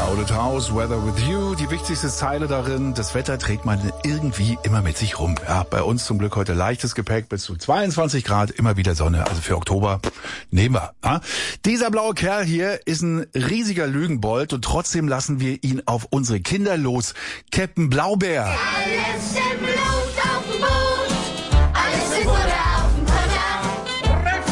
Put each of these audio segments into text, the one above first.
Crowded House, Weather with You. Die wichtigste Zeile darin, das Wetter trägt man irgendwie immer mit sich rum. Ja, bei uns zum Glück heute leichtes Gepäck bis zu 22 Grad, immer wieder Sonne. Also für Oktober nehmen wir. Ja? Dieser blaue Kerl hier ist ein riesiger Lügenbold und trotzdem lassen wir ihn auf unsere Kinder los. Captain Blaubeer. Alles im Blut auf dem Boot, alles im Butter auf dem Butter.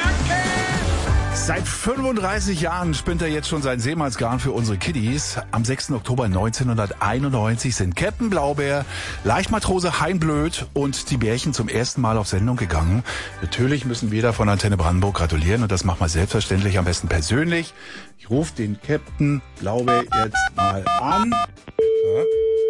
Seit 35 Jahren spinnt er jetzt schon sein Seemannsgarn für unsere Kiddies. Am 6. Oktober 1991 sind Captain Blaubeer, Leichtmatrose Heinblöd und die Bärchen zum ersten Mal auf Sendung gegangen. Natürlich müssen wir da von Antenne Brandenburg gratulieren und das machen wir selbstverständlich am besten persönlich. Ich rufe den Captain Blaubeer jetzt mal an. Ja.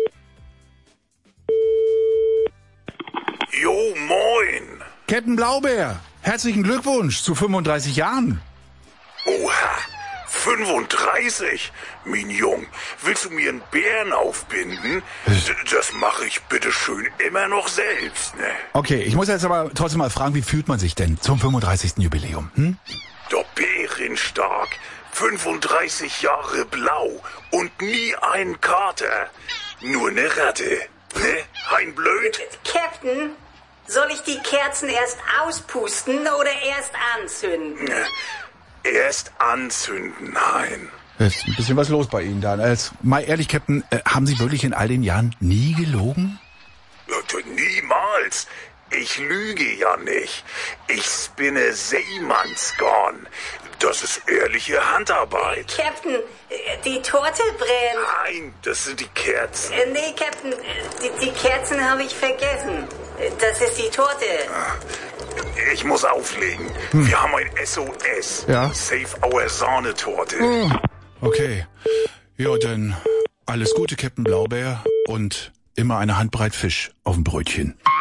Jo, moin. Captain Blaubeer, herzlichen Glückwunsch zu 35 Jahren. Oha, 35. Mein Jung, willst du mir einen Bären aufbinden? Das mache ich bitteschön immer noch selbst, ne? Okay, ich muss jetzt aber trotzdem mal fragen, wie fühlt man sich denn zum 35. Jubiläum? Der Bärenstark, 35 Jahre blau und nie ein Kater. Nur eine Ratte, ne? Heinblöd? Captain, soll ich die Kerzen erst auspusten oder erst anzünden? Erst anzünden, Hein. Ist ein bisschen was los bei Ihnen dann. Mal ehrlich, Captain, haben Sie wirklich in all den Jahren nie gelogen? Niemals. Ich lüge ja nicht. Ich spinne Seemannsgarn. Das ist ehrliche Handarbeit. Captain, die Torte brennt. Nein, das sind die Kerzen. Nee, Captain, die Kerzen habe ich vergessen. Das ist die Torte. Ich muss auflegen. Wir haben ein SOS. Ja. Save our Sahnetorte. Okay. Ja, dann alles Gute, Captain Blaubeer, und immer eine Handbreit Fisch auf dem Brötchen.